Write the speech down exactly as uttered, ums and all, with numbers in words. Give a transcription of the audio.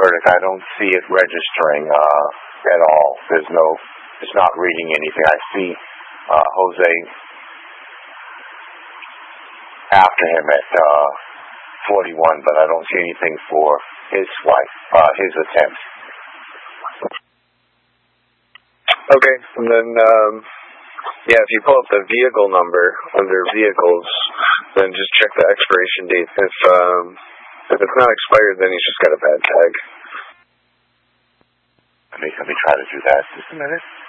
verdict. I don't see it registering uh, at all. There's no, it's not reading anything. I see uh, Jose after him at uh, forty-one, but I don't see anything for his wife, uh, his attempt. Okay, and then, um, yeah, if you pull up the vehicle number under vehicles, then just check the expiration date. If um, if it's not expired, then he's just got a bad tag. Let me, let me try to do that. Just a minute.